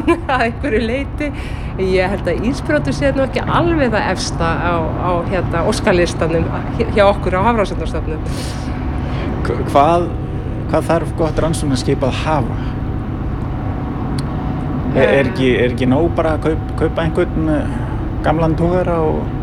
að einhverju leyti. Ég held að ísbrjótur sé nú ekki alveg það efsta á óskalistanum hjá okkur á Hafrannsóknastofnun. Hvað þarf gott rannsóknarskip að hafa? Er ekki nóg bara að kaupa einhvern gamlan togara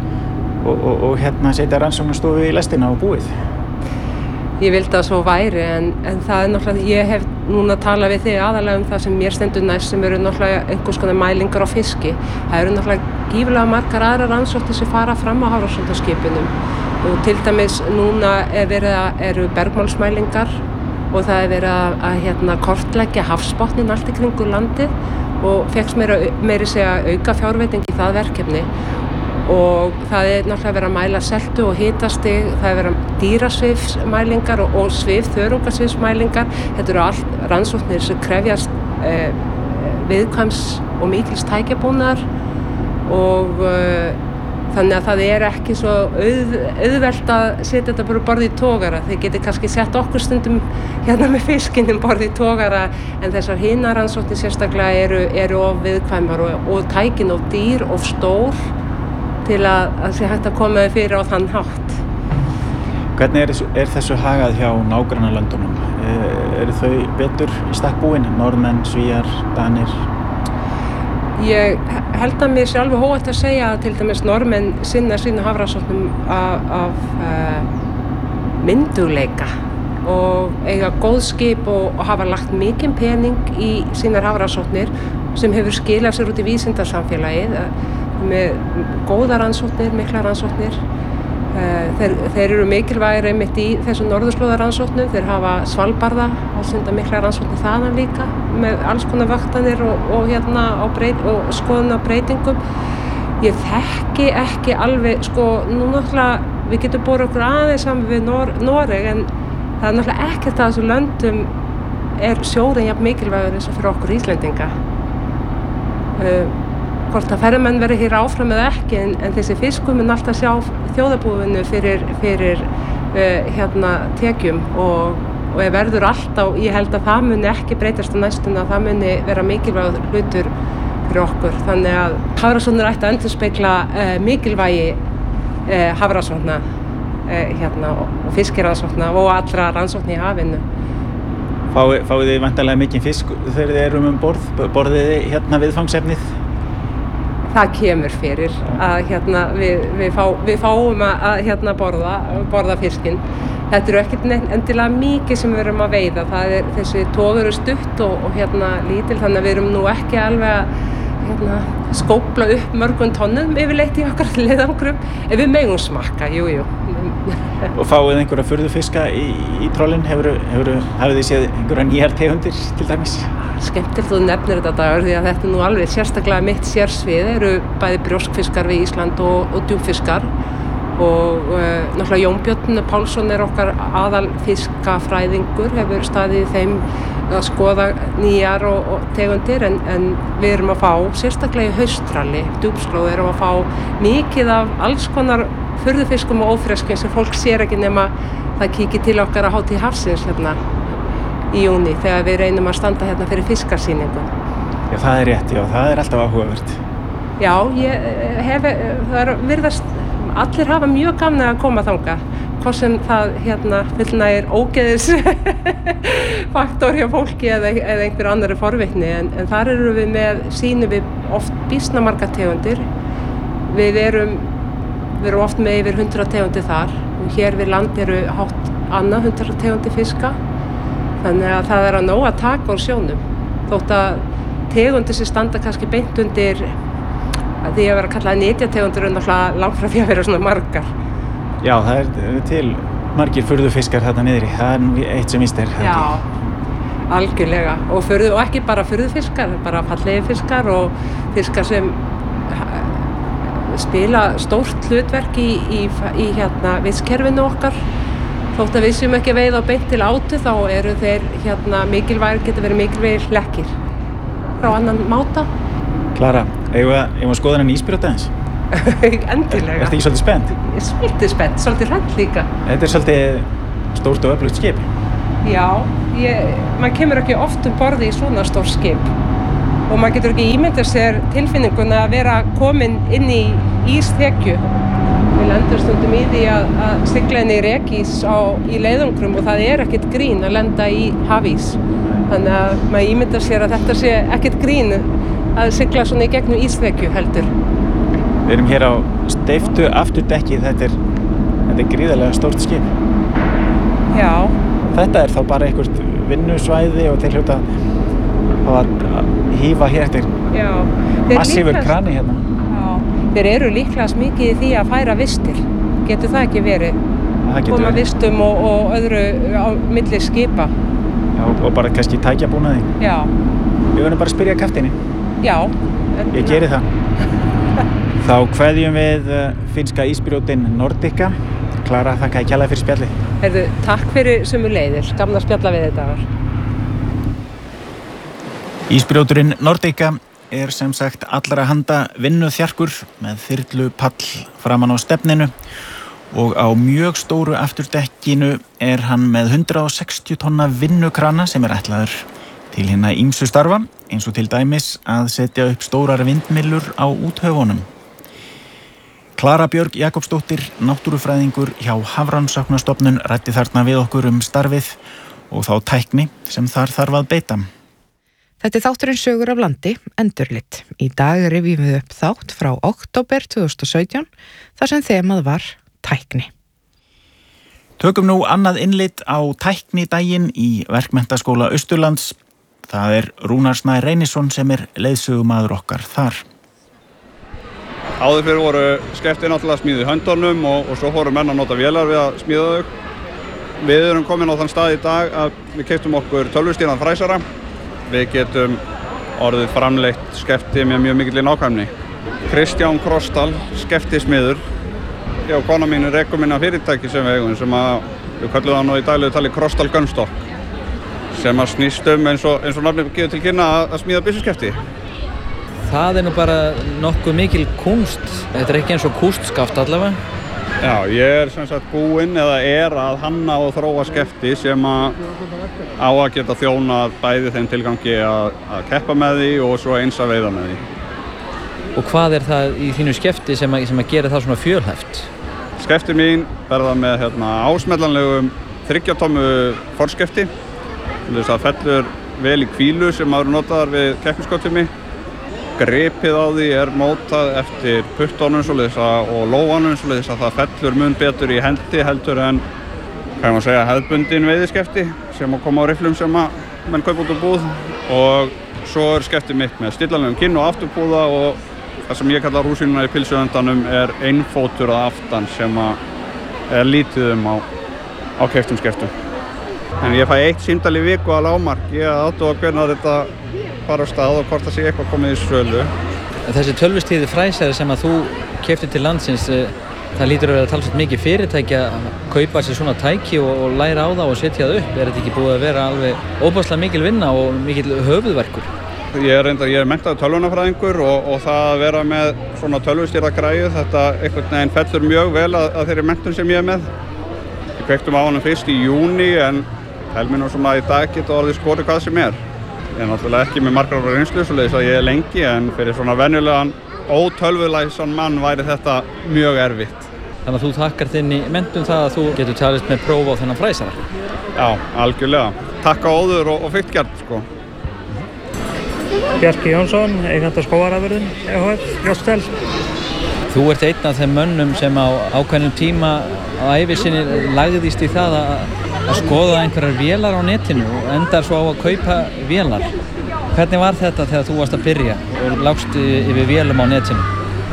og setja rannsóknarstofu í lestina og búið? Ég vildi að svo væri en það náttúrulega, ég hef núna talað við þig aðalega það sem mér stendur næst sem eru náttúrulega einhvers konar mælingar á fiski. Það eru náttúrulega gífurlega margar aðrar rannsóknir sem fara fram á hafrannsóknaskipunum og til dæmis núna eru bergmálsmælingar og það verið að kortleggja hafsbotninn allt í kringu landið og fékkst meiri segja auka fjárveiting í það verkefni. Og það náttúrulega verið að mæla seltu og hitastig, það verið dýrasvifsmælingar og þörungasvifsmælingar. Þetta eru allt rannsóknir sem krefjast viðkvæms og mikils tækjabúnaðar og þannig að það ekki svo auðvelt að setja þetta bara borð í togara. Þið getið kannski sett okkur stundum með fiskinn borð í togara en þessar hinar rannsóknir sérstaklega eru of viðkvæmar og tækin of dýr, of stór til að sé hægt að koma fyrir á þann hátt. Hvernig er þessu hagað hjá nágrannalöndunum? Eru þau betur í stakk búin? Norðmenn, Svíar, Danir? Ég held að mér sé alveg óhætt að segja að til dæmis Norðmenn sinna sínu hafrannsóknum af myndugleika og eiga góð skip og hafa lagt mikinn pening í sínar hafrannsóknir sem hefur skilað sér út í vísindasamfélagið með góðar rannsóknir, miklar rannsóknir. Þeir eru mikilvægir einmitt í þessum norðurslóðarrannsóknum. Þeir hafa Svalbarða og stunda miklar rannsóknir þaðan líka með alls konar vöktanir og skoðun á breytingum. Ég þekki ekki alveg, nú náttúrulega við getum borið okkur aðeins saman við Noreg en það er náttúrulega ekkert að þessum löndum sjórinn jafn mikilvægur eins og fyrir okkur Íslendinga. Hvort að ferðamenn verði hér áfram eða ekki en þessi fiskur mun alltaf sjá þjóðarbúinu fyrir tekjum og verður alltaf, ég held að það muni ekki breytast á næstunni að það muni vera mikilvægur hlutur fyrir okkur. Þannig að hafrannsóknir ætti að endurspegla mikilvægi hafrannsókna og fiskirannsókna og allra rannsókna í hafinu. Fáið þið væntanlega mikinn fisk þegar þið erum borðið þið viðfangsefnið? Það kemur fyrir að við fáum að borða fiskinn. Þetta eru ekkert endilega mikið sem við erum að veiða. Þessi togur eru stutt og lítil þannig að við erum nú ekki alveg að skópla upp mörgum tonnum yfirleitt í okkar leiðangrum ef við megum smakka, jú. Og fáið einhverja furðufiska í trollin? Hafið þið séð einhverja nýjar tegundir til dæmis? Skemmtilegt þú nefnir þetta Dagur því að þetta nú alveg sérstaklega mitt sérsvið eru bæði brjóskfiskar við Ísland og djúpfiskar og náttúrulega Jón Björn Pálsson okkar aðal fiskafræðingur hefur staðið í þeim að skoða nýjar og tegundir en við erum að fá sérstaklega í haustralli, djúpslóð erum að fá mikið af alls konar furðufiskum og ófreskum sem fólk sér ekki nema það kíkir til okkar að hátíð hafsins í júní þegar við reynum að standa fyrir fiskarsýningu. Já, það er rétt, það er alltaf áhugavert. Já, allir hafa mjög gaman að koma þangað, hvort sem það fullnægir ógeðis faktor hjá fólki eða einhver annari forvitni en þar erum við sýnum við oft býsna margar tegundir. Við erum oft með yfir 100 tegundir þar og hér við land eru hátt annað 100 tegundir fiska. Þannig að það að nóg að taka úr sjónum. Þótt að tegundir sem standa kannski beint undir að því að vera kallað nytjategundir náttúrulega langt frá því að vera svona margar. Já, það er til margir furðufiskar þarna niðri. Það er eitt sem víst er. Já, algjörlega. Og ekki bara furðufiskar, bara fallegi fiskar og fiskar sem spila stórt hlutverk í vistkerfinu okkar. Þótt að við séum ekki að veiða á beint til átu þá eru þeir geta verið mikilvægir hlekkir frá annan máta. Klara, eigum að skoða þennan ísbrjót aðeins? Endilega. Ertu ekki svolítið spennt? Ég er svolítið spennt, svolítið hrædd líka. Þetta er svolítið stórt og öflugt skip. Já, maður kemur ekki oft borði í svona stór skip. og maður getur ekki ímyndað sér tilfinninguna að vera komin inn í ísþekju. Við lendum stundum í því að sigla inn í rekís í leiðangrum og það ekkert grín að lenda í hafís. Þannig að maður ímyndar sér að þetta sé ekkert grín að sigla svona í gegnum ísþekju heldur. Við erum hér á steyptu afturdekki, þetta er gríðarlega stórt skip. Já. Þetta þá bara einhvert vinnusvæði og þeir hljóta að hífa hér eftir massífur krani hérna. Já, þeir eru líklegast mikið í því að færa vistir. Getur það ekki verið? Koma vistum og öðru á milli skipa. Já, og bara kannski tækjabúnaði. Já. Við verðum bara að spyrja kapteininn. Já. Ég geri það. Þá kveðjum við finnska ísbrjótin Nordica. Klara, þakka kærlega fyrir spjallið. Heyrðu, takk fyrir sömuleiðis. Gaman að spjalla við þetta. Ísbrjóturinn Nordica sem sagt allra handa vinnuþjarkur með þyrlu pall framan á stefninu og á mjög stóru afturdekkinu hann með 160 tonna vinnukrana sem ætlaður til hinna ýmsu starfa, eins og til dæmis að setja upp stórar vindmyllur á úthöfunum. Klara Björg Jakobsdóttir, náttúrufræðingur hjá Hafrannsóknastofnun, ræddi þarna við okkur starfið og þá tækni sem þar þarf að beita. Þetta þátturinn Sögur af landi, endurlit. Í dag rifjum við upp þátt frá október 2017, þar sem þemað var tækni. Tökum nú annað innlit á tæknidaginn í Verkmenntaskóla Austurlands. Það Rúnar Snær Reynisson sem leiðsögumaður okkar þar. Áður fyrir voru skefti náttúrulega smíðuð í höndunum og svo fóru menn að nota vélar við að smíða þau. Við erum komin á þann stað í dag að við keyptum okkur tölvustýrðan fræsara. Við getum orðið framleitt skefti með mjög mikilli nákvæmni. Kristján Krossdal, skeftismiður. Ég og kona mín rekur minna fyrirtæki sem við eigum, sem við köllum það nú í daglegu tali Krossdal Gunstock, sem snýst eins og nafnið gefur til kynna að smíða byssuskefti. Það nú bara nokkuð mikil kunst. Þetta ekki eins og kústskaft allavega. Já, ég sem sagt búinn að hanna og þróa skefti sem á að geta þjónað bæði þeim tilgangi að keppa með því og svo eins að veiða með því. Og hvað það í þínu skefti sem að gera það svona fjölhæft? Skefti mín verða með ásmellanlegum 3 tommu forskefti. Það fellur vel í hvílu sem maður notaðar við keppnisskotumi. Gripið á því mótað eftir puttunum og lófanum svoleiðis að það fellur mun betur í hendi heldur en hefðbundin veiðiskefti sem koma á rifflum sem menn kaupa út úr búð. Og svo skefti mitt með stillanlegum kinn- og afturpúða og það sem ég kalla rúsínuna í pilsuendanum einfótur að aftan sem lítið á keyptum skeftum. En ég fæ 1 símtal í viku að lágmarki að athuga hvernig þetta fara á stað og hvort það sé eitthvað komið í sölu. Þessi tölvustýrði fræsari sem að þú keyptir til landsins, það lítur að vera talsvert mikið fyrirtæki að kaupa sér svona tæki og læra á það og setja það upp. Þetta ekki búið að vera alveg óbærslega mikil vinna og mikil höfuðverkur? Ég menntaður tölvunarfræðingur og það að vera með svona tölvustýrða græju, þetta einhvern veginn fellur mjög vel að þeirri menntun sem ég með. Við kveiktum á honum fyrst í júní en helminn og svona í dag geta orðið skorið hvað sem Ég náttúrulega ekki með margar ára reynslu svoleiðis að ég lengi en fyrir svona venjulegan ótölvulæsan mann væri þetta mjög erfitt. Þannig að þú þakkar þinni menntun það að þú getur talist með próf á þennan fræsara? Já, algjörlega. Takk á óður og fygt gert, sko. Bjarki Jónsson, eigandi skógarafurðin, EHF, Fljótsdal. Þú einn af þeim mönnum sem á ákveðnum tíma á ævi sinni lagðist í það að skoða einhverjar vélar á netinu og endar svo á að kaupa vélar. Hvernig var þetta þegar þú varst að byrja og lágst yfir vélum á netinu?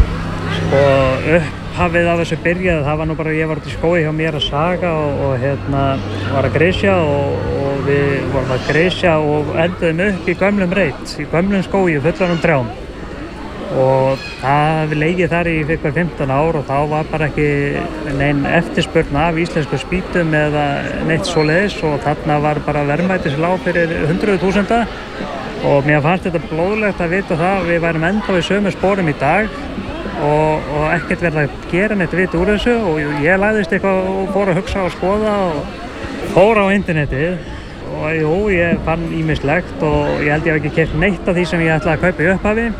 Upphafið af þessu byrjaði, það var nú bara ég var út í skógi hjá mér að saga og var að grisja og við vorum að grisja og enduðum upp í gömlum reit, í gömlum skógi, fullanum trjám. Og það hefði legið þar í fyrir 15 ár og þá var bara ekki nein eftirspurn af íslensku spýtum eða neitt svoleiðis og þarna var bara verðmæti sem lág fyrir 100.000 og mér fannst þetta blóðlegt að vita það að við værum ennþá í sömu sporum í dag og ekkert verið að gera neitt vit úr þessu og ég lagðist eitthvað og fór að hugsa og skoða og fór á internetið jú, ég fann ýmislegt og ég held ég hef ekki keypt neitt af því sem ég ætlaði að kaupa í upphafi.